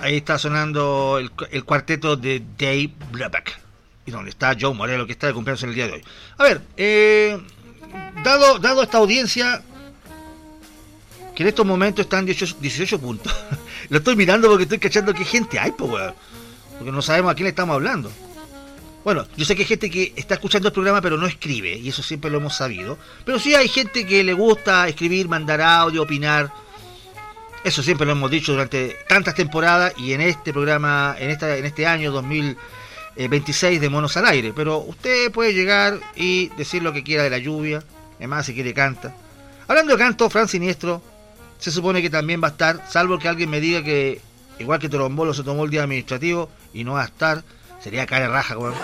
Ahí está sonando el cuarteto de Dave Brubeck. Y donde está Joe Morello, que está de cumpleaños en el día de hoy. A ver, dado esta audiencia, que en estos momentos están 18 puntos. Lo estoy mirando porque estoy cachando qué gente hay, pues, weón. Porque no sabemos a quién le estamos hablando. Bueno, yo sé que hay gente que está escuchando el programa pero no escribe, y eso siempre lo hemos sabido. Pero sí hay gente que le gusta escribir, mandar audio, opinar. Eso siempre lo hemos dicho durante tantas temporadas y en este programa, en este año 2026 de Monos al Aire. Pero usted puede llegar y decir lo que quiera de la lluvia. Además, si quiere, canta. Hablando de canto, Fran Siniestro se supone que también va a estar, salvo que alguien me diga que, igual que Torombolo, se tomó el día administrativo y no va a estar. Sería cara de raja, weón.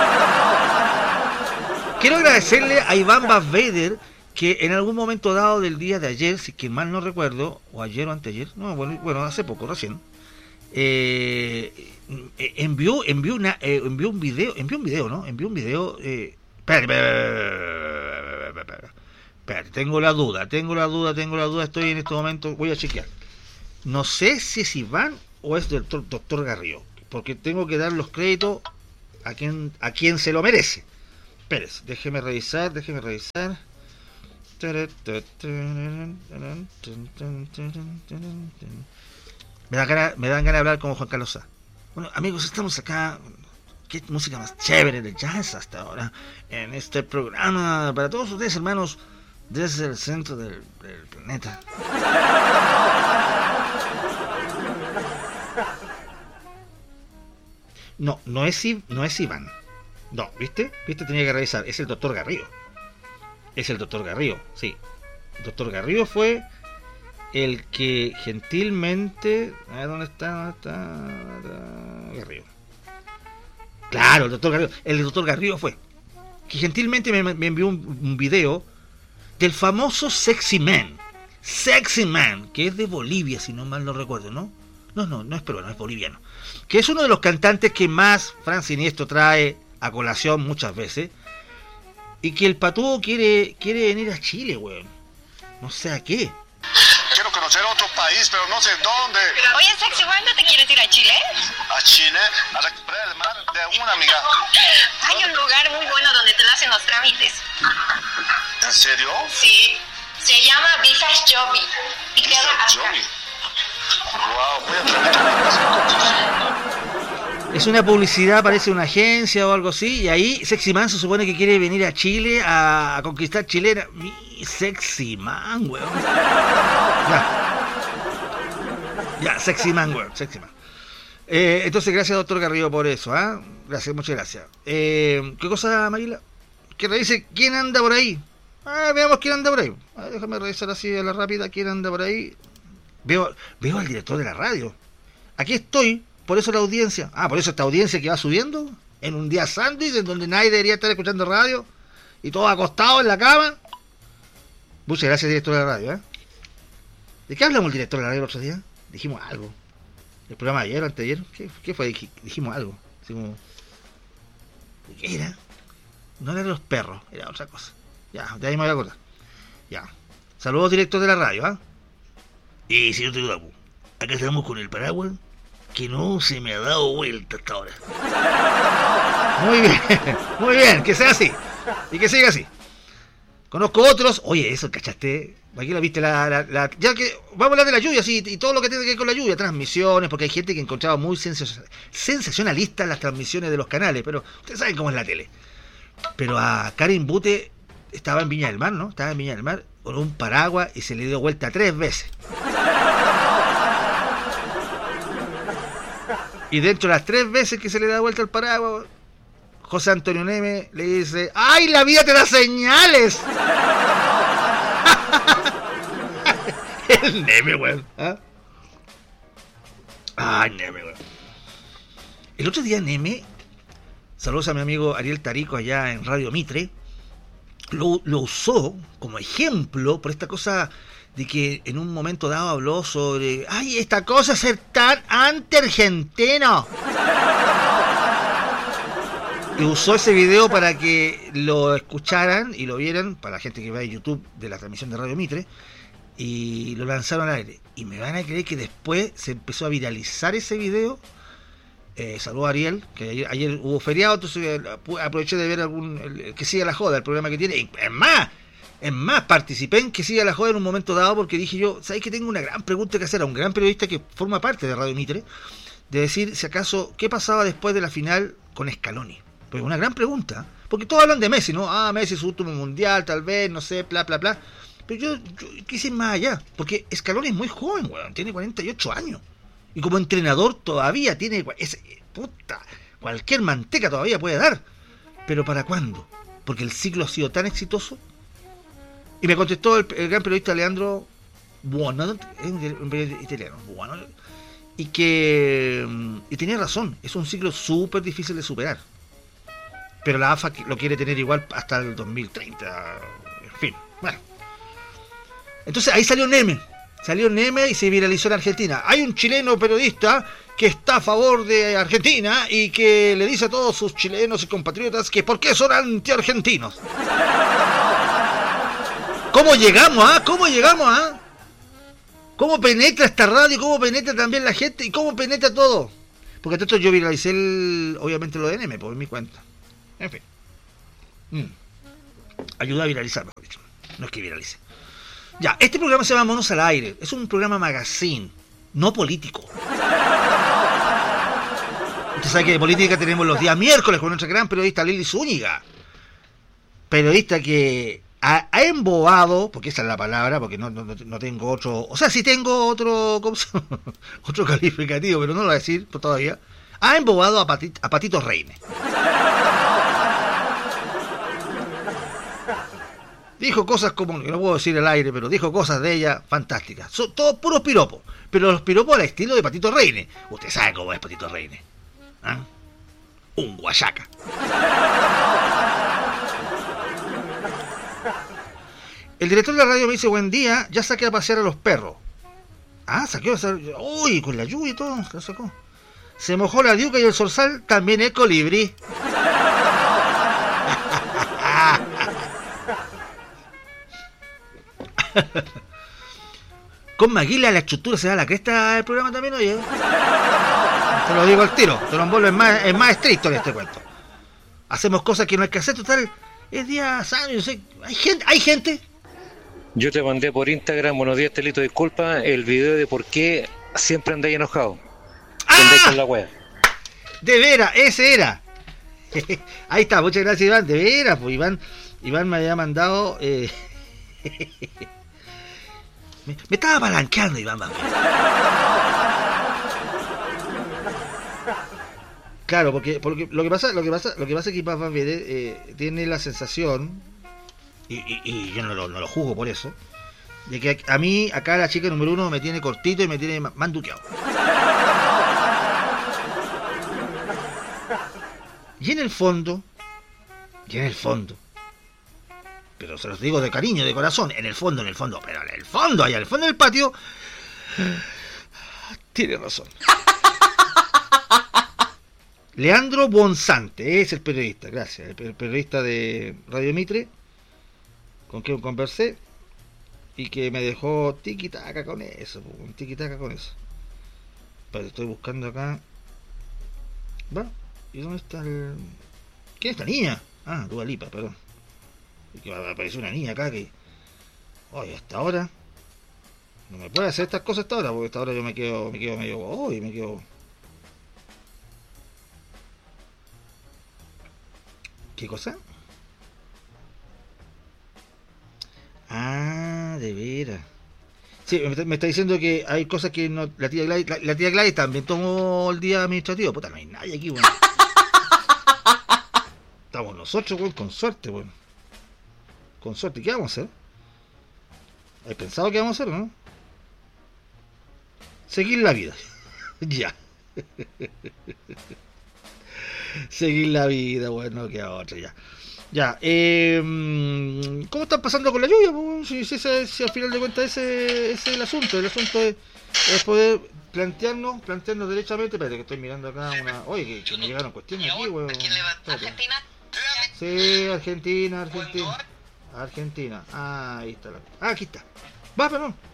Quiero agradecerle a Iván Bass Vader, que en algún momento dado del día de ayer, si que mal no recuerdo, o ayer o anteayer, no, bueno, hace poco, recién, envió un video, ¿no? Envió un video, espérate, tengo la duda, estoy en este momento, voy a chequear. No sé si es Iván o es del doctor Garrido, porque tengo que dar los créditos a quien se lo merece. Espérese, déjeme revisar. Me dan ganas de hablar como Juan Carlos Sá. Bueno, amigos, estamos acá. Qué música más chévere de jazz hasta ahora en este programa para todos ustedes, hermanos, desde el centro del planeta. No es Iván. No, ¿viste? Tenía que revisar. Es el doctor Garrido. Sí. El doctor Garrido fue el que gentilmente... A ver, ¿dónde está Garrido? Claro, el doctor Garrido. El doctor Garrido fue que gentilmente me envió un video del famoso Sexy Man, que es de Bolivia, si no mal no recuerdo, ¿no? No es peruano, es boliviano. Que es uno de los cantantes que más Fran Siniestro trae a colación muchas veces. Y que el Patúo quiere venir a Chile, weón. No sé a qué. Quiero conocer otro país, pero no sé dónde. Oye, Sexy, ¿cuándo te quieres ir a Chile? ¿A Chile? A recuperar el mar de una amiga. Hay un lugar muy bueno donde te lo hacen los trámites. ¿En serio? Sí. Se llama Visas Joby. Y queda acá. Wow, voy a tramitar. Es una publicidad, parece una agencia o algo así. Y ahí Sexy Man se supone que quiere venir a Chile a conquistar chilena. Mi Sexy Man, weón. Ya, Sexy Man, weón. Entonces, gracias, doctor Garrido, por eso. Gracias, muchas gracias. ¿Qué cosa, Maguila? Que revise quién anda por ahí. Veamos quién anda por ahí. Déjame revisar así a la rápida quién anda por ahí. Veo al director de la radio. Aquí estoy. Por eso la audiencia. Por eso esta audiencia que va subiendo en un día sándwich en donde nadie debería estar escuchando radio y todo acostado en la cama. Muchas gracias, director de la radio. ¿De qué hablamos el director de la radio el otro día? Dijimos algo. ¿El programa de ayer o anteayer? ¿Qué fue? Dijimos algo. Dijimos, ¿de qué era? No era de los perros, era otra cosa. Ya, de ahí me voy a acordar. Ya. Saludos, director de la radio, Y señor Teodapu, acá estamos con el paraguas que no se me ha dado vuelta hasta ahora. Muy bien, que sea así. Y que siga así. Conozco otros. Oye, eso, ¿cachaste? Aquí la viste ya que vamos a hablar de la lluvia, sí, y todo lo que tiene que ver con la lluvia, transmisiones, porque hay gente que encontraba muy sensacionalistas las transmisiones de los canales, pero ustedes saben cómo es la tele. Pero a Karin Bute estaba en Viña del Mar, ¿no? Estaba en Viña del Mar con un paraguas y se le dio vuelta 3 veces. Y dentro de las 3 veces que se le da vuelta el paraguas, José Antonio Neme le dice: ¡ay, la vida te da señales! El Neme, weón. Ay, Neme, weón. El otro día Neme, saludos a mi amigo Ariel Tarico allá en Radio Mitre, lo usó como ejemplo por esta cosa de que en un momento dado habló sobre esta cosa ser tan anti-argentino, y usó ese video para que lo escucharan y lo vieran, para la gente que va a YouTube de la transmisión de Radio Mitre, y lo lanzaron al aire. Y me van a creer que después se empezó a viralizar ese video. Saludo a Ariel, que ayer hubo feriado, entonces aproveché de ver el que siga la joda, el programa que tiene. Es más, participé en que siga la joda en un momento dado, porque dije yo, ¿sabes que tengo una gran pregunta que hacer a un gran periodista que forma parte de Radio Mitre? De decir, si acaso, ¿qué pasaba después de la final con Scaloni? Pues una gran pregunta, porque todos hablan de Messi, ¿no? Messi su último mundial, tal vez, no sé, bla, bla, bla. Pero yo quise ir más allá, porque Scaloni es muy joven, weón, tiene 48 años. Y como entrenador todavía tiene... cualquier manteca todavía puede dar. ¿Pero para cuándo? Porque el ciclo ha sido tan exitoso. Y me contestó el gran periodista Leandro Buono, un periodista italiano, Buono, y tenía razón, es un ciclo súper difícil de superar. Pero la AFA lo quiere tener igual hasta el 2030. En fin, bueno. Entonces ahí salió Neme y se viralizó en Argentina. Hay un chileno periodista que está a favor de Argentina y que le dice a todos sus chilenos y compatriotas que por qué son anti-argentinos. ¿Cómo llegamos, ¿Cómo penetra esta radio? ¿Cómo penetra también la gente? ¿Y cómo penetra todo? Porque entonces yo viralicé obviamente lo de Neme por mi cuenta. En fin. Ayuda a viralizar, mejor dicho. No es que viralice. Ya, este programa se llama Monos al Aire. Es un programa magazine, no político. Usted sabe que de política tenemos los días miércoles con nuestra gran periodista Lili Zúñiga. Periodista que ha embobado, porque esa es la palabra, porque no tengo otro... O sea, sí tengo otro... ¿Cómo se llama? Otro calificativo, pero no lo voy a decir todavía. Ha embobado a Patito Reine. Dijo cosas como, que no puedo decir al aire, pero dijo cosas de ella fantásticas. Son todos puros piropos, pero los piropos al estilo de Patito Reine. Usted sabe cómo es Patito Reine. Un guayaca. El director de la radio me dice, buen día, ya saqué a pasear a los perros. Saqué a pasear... Uy, con la lluvia y todo, lo sacó. Se mojó la diuca y el zorzal, también el colibrí. Con Maguila la estructura se da la cresta del programa también, oye. Te lo digo al tiro, Torombolo es más estricto en este cuento. Hacemos cosas que no hay que hacer, total. Es día sano, no sé. Hay gente. Yo te mandé por Instagram, buenos días, Telito, disculpa, el video de por qué siempre andáis enojado. Andáis con la wea. De veras, ese era. Ahí está, muchas gracias, Iván. De veras, pues Iván me había mandado... Me estaba palanqueando, Iván. Claro, porque lo que pasa es que Iván tiene la sensación, y yo no lo juzgo por eso, de que a mí, acá la chica número 1 me tiene cortito y me tiene manduqueado. Y en el fondo, pero se los digo de cariño, de corazón, en el fondo, pero en el fondo, allá en el fondo del patio, tiene razón. Leandro Bonzante es el periodista, gracias, el periodista de Radio Mitre, con quien conversé, y que me dejó tiquitaca con eso, Pero estoy buscando acá. ¿Va? ¿Y dónde está el...? ¿Quién es esta niña? Dua Lipa, perdón. Que apareció una niña acá que... Oye, hasta ahora... No me puede hacer estas cosas hasta ahora, porque hasta ahora yo me quedo medio... ¿Qué cosa? De veras. Sí, me está diciendo que hay cosas que no... La tía Gladys también tomó el día administrativo. Puta, no hay nadie aquí, weón. Estamos nosotros, weón, con suerte, weón. Con suerte, ¿qué vamos a hacer? ¿Has pensado qué vamos a hacer, no? Seguir la vida. Ya. Seguir la vida, bueno, que otra, ya. Ya, ¿cómo están pasando con la lluvia? Si al final de cuentas ese es el asunto. El asunto es poder plantearnos derechamente. Espérate, que estoy mirando acá una... Oye, que me llegaron cuestiones aquí, weón. ¿Argentina? Sí, Argentina. Ahí está. Aquí está. Va, perdón.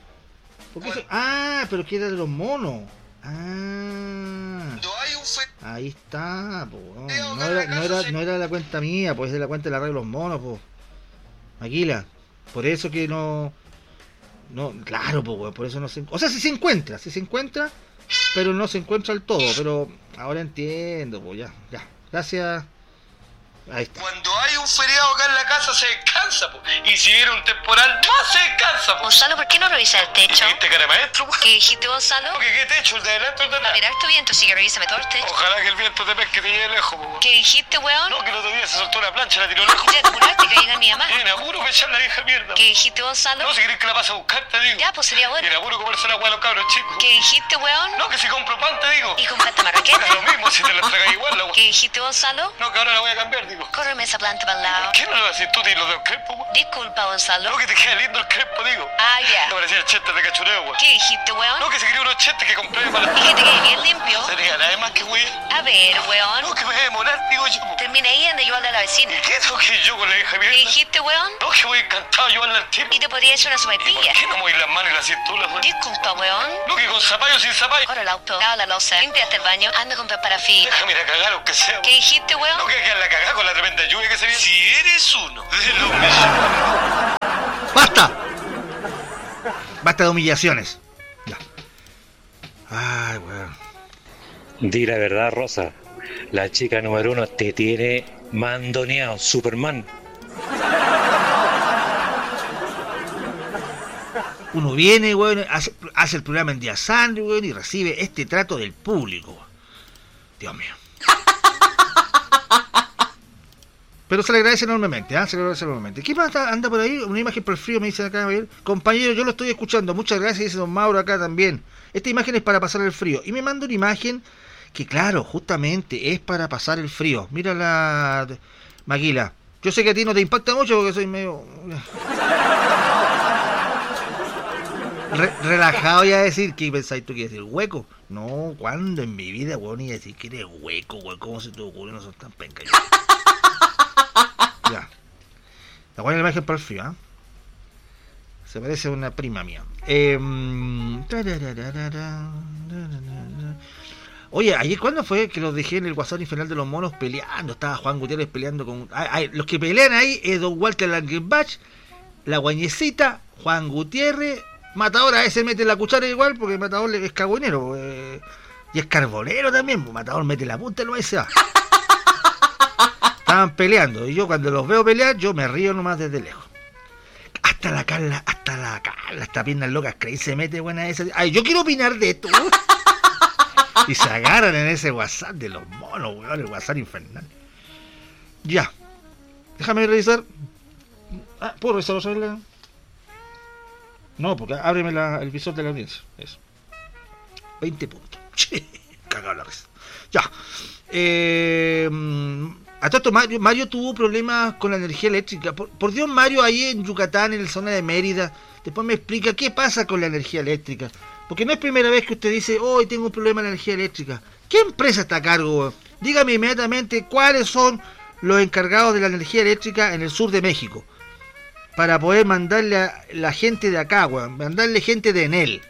¿Por qué pero que era de los monos. Cuando hay un Ahí está, po. Feriado No acá en la casa, era de la cuenta mía, pues es de la cuenta de la radio de los monos, po. Maquila. Por eso que no, claro, pues, weón, por eso no se... O sea, sí se encuentra, pero no se encuentra del todo, pero ahora entiendo, pues, ya, gracias. Ahí está. Cuando hay un feriado acá en la casa se descansa, po. Y si viene un temporal, más se descansa, po. Gonzalo, ¿por qué no revisas el techo? ¿Viste cara de maestro, po? ¿Qué dijiste, Gonzalo? ¿Qué techo? ¿El de adelante o el de Va a atrás? haber harto viento, así que revísame todo el techo. Ojalá que el viento te pesque y te lleve lejos, po. ¿Qué dijiste, weón? No, que el otro día se soltó una plancha y la tiró lejos. Ya te apuraste, que diga mi mamá. En apuro que echar la vieja mierda. ¿Qué dijiste, Gonzalo? No, si querés que la pase a buscar, te digo. Ya, pues sería bueno. En apuro comerse la agua a los cabros chicos. ¿Qué dijiste, weón? No, que si compro pan, te digo. ¿Y compraste marraqueta? Da lo mismo si te la tragas igual, la agua. ¿Qué dijiste, Gonzalo? No, que ahora la voy a cambiar, digo. Córreme esa planta para el lado. ¿Qué no lo haces tú, tío, los de los crespos, güey? Disculpa, Gonzalo. No, que te queda lindo el crespo, digo. Ah, Me ya. parecía el chete de cachureo, güey. ¿Qué dijiste, weón? No, que se quería unos chetes que compré para ¿Y que te quede bien limpio? Sería nada más que, güey. A ver, No, weón. que me voy a demorar, digo yo. Termina ahí donde yo al de la vecina. ¿Qué tengo que ir yo con la vieja ¿Qué mierda? dijiste, weón? No, que voy encantado a llevarla al tipo. Y te podría hacer una ¿Y por sopaipilla. qué no me voy las manos y las cinturas, güey? Disculpa, weón. No, que con zapallo o sin zapallo. Corre el auto, lava la loza, limpiaste el baño, anda a comprar parafina. Déjame ir a cagar, aunque sea, ¿Qué güey. dijiste, weón? No, que quedar la cagada con la tremenda lluvia que se viene. Si eres uno de los mejores. Basta de humillaciones. Ya. Ay, weón. Di la verdad, Rosa. La chica número 1 te tiene mandoneado, Superman. Uno viene, weón, hace el programa en día santo, weón, y recibe este trato del público. Dios mío. Pero se le agradece enormemente, ¿ah? Se le agradece enormemente. ¿Qué más anda por ahí? Una imagen por el frío, me dicen acá, Javier. Compañero, yo lo estoy escuchando. Muchas gracias, dice don Mauro acá también. Esta imagen es para pasar el frío. Y me manda una imagen que, claro, justamente es para pasar el frío. Mírala, Maquila. Yo sé que a ti no te impacta mucho porque soy medio... relajado ya a decir, ¿qué pensáis tú que decir? ¿Hueco? No, ¿cuándo en mi vida, weón, iba a decir que eres hueco, weón? ¿Cómo se te ocurre? No son tan pencas. Ya. La buena imagen para el frío, ¿eh? Se parece a una prima mía. Oye, ayer ¿cuándo fue que los dejé en el Guasón Infernal de los Monos peleando? Estaba Juan Gutiérrez peleando con... los que pelean ahí es don Walter Langenbach, la Guañecita, Juan Gutiérrez, Matador a ese mete la cuchara igual, porque Matador es carbonero. Y es carbonero también, pues Matador mete la punta y no se va. Estaban peleando, y yo cuando los veo pelear, yo me río nomás desde lejos. Hasta la Carla, esta pierna loca, creí se mete buena esa. Ay, yo quiero opinar de esto. Y se agarran en ese WhatsApp de los monos, weón, el WhatsApp infernal. Ya. Déjame revisar. ¿Puedo revisar otra vez la...? No, porque ábreme el visor de la audiencia. Eso. 20 puntos. Cagado la risa. Ya. A todo esto, Mario tuvo problemas con la energía eléctrica. Por Dios, Mario, ahí en Yucatán, en la zona de Mérida, después me explica qué pasa con la energía eléctrica. Porque no es primera vez que usted dice, hoy tengo un problema en la energía eléctrica. ¿Qué empresa está a cargo? Dígame inmediatamente cuáles son los encargados de la energía eléctrica en el sur de México. Para poder mandarle a la gente de acá, weón. Mandarle gente de Enel.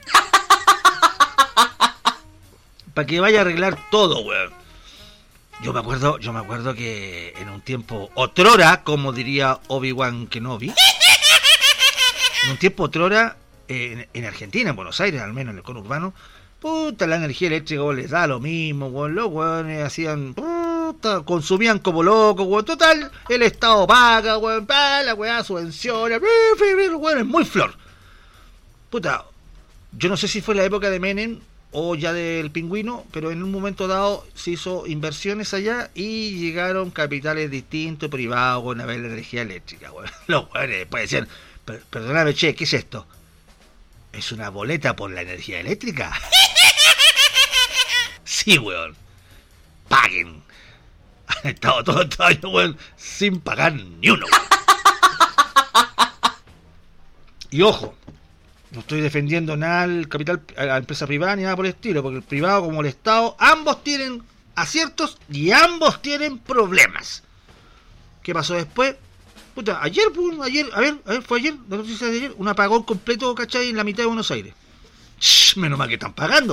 Para que vaya a arreglar todo, weón. Yo me acuerdo que en un tiempo, otrora, como diría Obi-Wan Kenobi, en un tiempo otrora, en Argentina, en Buenos Aires, al menos en el conurbano, puta, la energía eléctrica, weón, les da lo mismo, weón, los weones hacían, puta, consumían como locos, weón, total, el Estado paga, weón, la weá subvenciona, weón, es muy flor. Puta, yo no sé si fue la época de Menem o ya del Pingüino, pero en un momento dado se hizo inversiones allá y llegaron capitales distintos, privados, con a ver la energía eléctrica, weón. Los weones después decían, perdóname, che, ¿qué es esto? ¿Es una boleta por la energía eléctrica? Sí, weón. Paguen. Han estado todo el año, weón, sin pagar ni uno, weón. Y ojo, no estoy defendiendo nada al capital, a la empresa privada ni nada por el estilo, porque el privado como el Estado, ambos tienen aciertos y ambos tienen problemas. ¿Qué pasó después? Puta, ayer, a ver, fue ayer, la noticia de ayer, un apagón completo, ¿cachai? En la mitad de Buenos Aires. Menos mal que están pagando.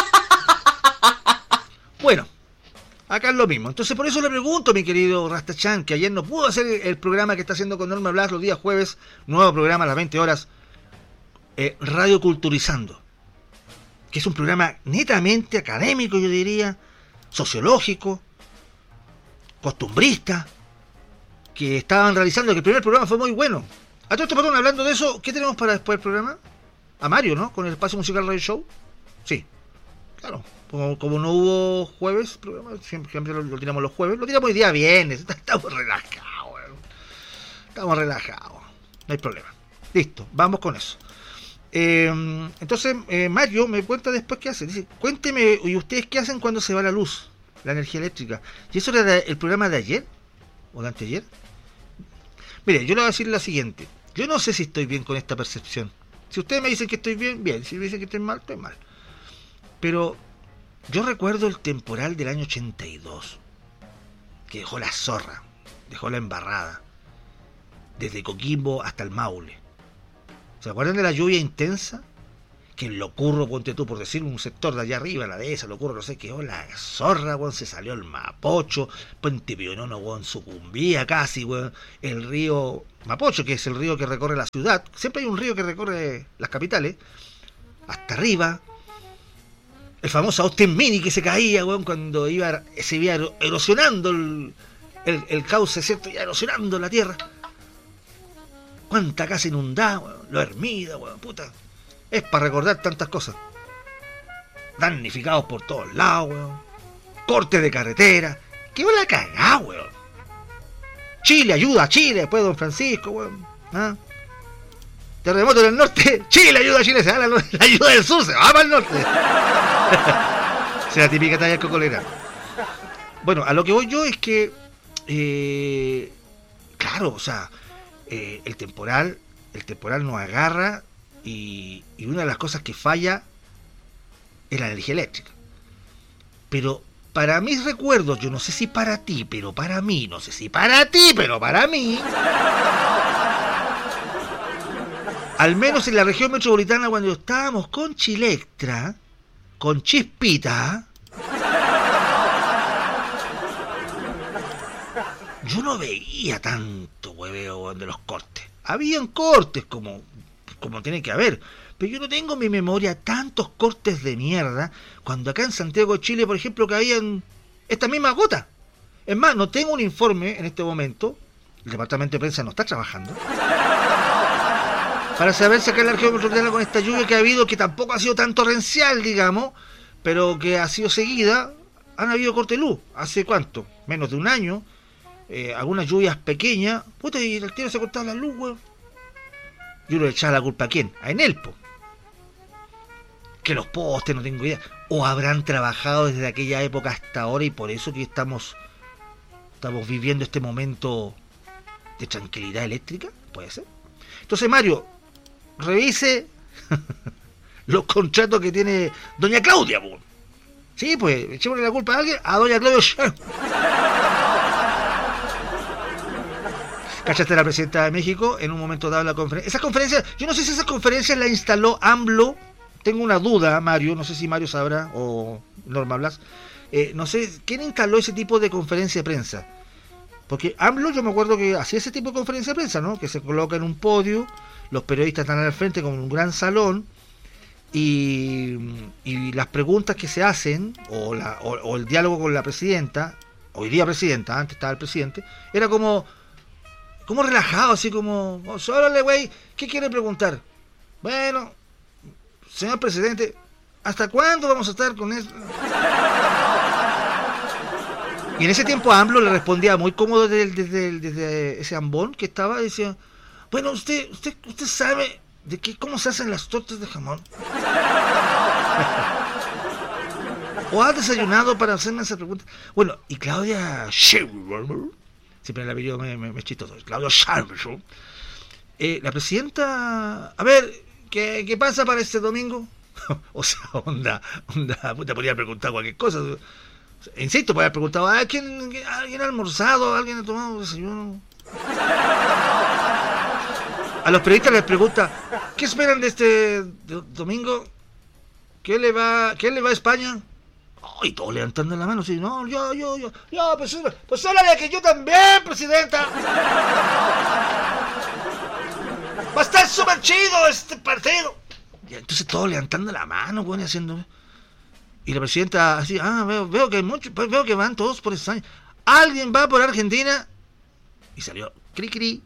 Bueno, acá es lo mismo. Entonces por eso le pregunto, mi querido Rastachan, que ayer no pudo hacer el programa que está haciendo con Norma Blas los días jueves, nuevo programa a las 20 horas, Radio Culturizando, que es un programa netamente académico, yo diría, sociológico, costumbrista, que estaban realizando, que el primer programa fue muy bueno. A todo esto, perdón, hablando de eso, ¿qué tenemos para después del programa? A Mario, ¿no? Con el Espacio Musical Radio Show. Sí, claro. Como no hubo jueves, programa, siempre lo tiramos los jueves, lo tiramos hoy día viernes. Estamos relajados, bueno. Estamos relajados. No hay problema. Listo, vamos con eso. Entonces, Mario me cuenta después qué hace. Dice, cuénteme, ¿y ustedes qué hacen cuando se va la luz? La energía eléctrica. ¿Y eso era el programa de ayer? ¿O de anteayer? Mire, yo le voy a decir lo siguiente. Yo no sé si estoy bien con esta percepción. Si ustedes me dicen que estoy bien, bien. Si me dicen que estoy mal, estoy mal. Pero yo recuerdo el temporal del año 82, que dejó la zorra, dejó la embarrada, desde Coquimbo hasta el Maule. ¿Se acuerdan de la lluvia intensa? Que en Locurro, ponte tú, por decir un sector de allá arriba, la dehesa, Locurro, no sé qué, la zorra, weón, se salió el Mapocho, Puente Pionono, weón, sucumbía casi, weón, el río Mapocho, que es el río que recorre la ciudad, siempre hay un río que recorre las capitales, hasta arriba, el famoso Austin Mini que se caía, weón, cuando se iba erosionando el cauce, ¿cierto? Ya erosionando la tierra. Cuánta casa inundada, weón, lo Hermida, weón, puta. Es para recordar tantas cosas. Damnificados por todos lados, weón. Cortes de carretera. ¿Qué va la cagada, weón? Chile, ayuda a Chile, después Don Francisco, weón. ¿Ah? Terremoto en el norte, Chile, ayuda a Chile, se da la ayuda del sur, se va para el norte. Se la típica talla cocolera. Bueno, a lo que voy yo es que, claro, o sea, el temporal nos agarra y una de las cosas que falla es la energía eléctrica. Pero para mis recuerdos, yo no sé si para ti, pero para mí, no sé si para ti, pero para mí, al menos en la región metropolitana, cuando estábamos con Chilectra, con Chispita, yo no veía tanto hueveo de los cortes. Habían cortes como tiene que haber, pero yo no tengo en mi memoria tantos cortes de mierda cuando acá en Santiago de Chile, por ejemplo, que habían esta misma gota. Es más, no tengo un informe en este momento, el departamento de prensa no está trabajando, para saber si acá en la región metropolitana con esta lluvia que ha habido, que tampoco ha sido tan torrencial, digamos, pero que ha sido seguida, han habido corte de luz. ¿Hace cuánto? Menos de un año. Algunas lluvias pequeñas, puta, y el tiro se cortaba la luz, weón. Yo le echaba la culpa a quién, a Enelpo. Que los postes, no tengo idea. O habrán trabajado desde aquella época hasta ahora y por eso que estamos viviendo este momento de tranquilidad eléctrica, puede ser. Entonces, Mario, revise los contratos que tiene doña Claudia, weón. Sí, pues, echémosle la culpa a alguien, a doña Claudia. ¿Cachaste la presidenta de México en un momento dado en la conferencia? Esas conferencias, yo no sé si esas conferencias las instaló AMLO. Tengo una duda, Mario, no sé si Mario sabrá, o Norma Blas. No sé, ¿quién instaló ese tipo de conferencia de prensa? Porque AMLO, yo me acuerdo que hacía ese tipo de conferencia de prensa, ¿no? Que se coloca en un podio, los periodistas están al frente como en un gran salón, y las preguntas que se hacen, o el diálogo con la presidenta, hoy día presidenta, antes estaba el presidente, era como relajado, así como, órale, güey, ¿qué quiere preguntar? Bueno, señor presidente, ¿hasta cuándo vamos a estar con eso? Y en ese tiempo AMLO le respondía muy cómodo desde ese ambón que estaba, decía, bueno, usted sabe cómo se hacen las tortas de jamón. ¿O ha desayunado para hacerme esa pregunta? Bueno, y Claudia Sheinbaum, siempre el apellido me es chistoso, Claudia Sheinbaum, la presidenta, a ver, ¿qué pasa para este domingo? O sea, onda, puta, podría preguntar cualquier cosa. Insisto, podría haber preguntado, ¿alguien ha almorzado? ¿Alguien ha tomado desayuno? A los periodistas les pregunta, ¿qué esperan de este domingo? ¿Quién le va a España? Oh, y todos levantando la mano, sí, no, yo, pues háblale que yo también, presidenta. Va a estar súper chido este partido. Y entonces todos levantando la mano, weón, y haciendo. Y la presidenta así, veo que hay muchos, pues veo que van todos por España. ¿Alguien va por Argentina? Y salió, cri.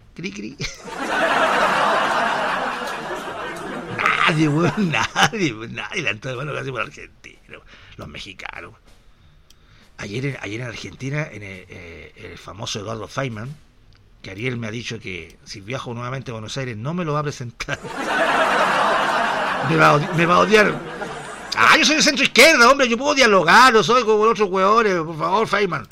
Nadie, weón, nadie levantó la mano casi por Argentina. Los mexicanos. Ayer en Argentina, en el famoso Eduardo Feynman, que Ariel me ha dicho que si viajo nuevamente a Buenos Aires no me lo va a presentar. me va a odiar. Yo soy de centro izquierda, hombre, yo puedo dialogar, no soy como los otros hueones, por favor, Feynman.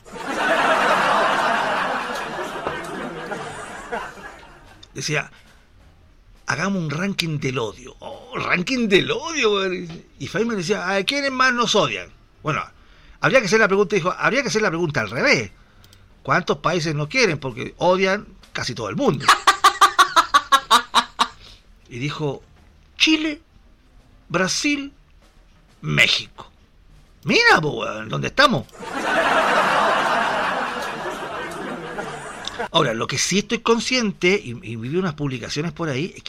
Decía, hagamos un ranking del odio. Ranking del odio, güey. Y Feynman decía, ¿a quiénes más nos odian? Bueno, habría que hacer la pregunta al revés. ¿Cuántos países nos quieren? Porque odian casi todo el mundo. Y dijo, Chile, Brasil, México. Mira, güey, ¿dónde estamos? Ahora, lo que sí estoy consciente, y vi unas publicaciones por ahí, es que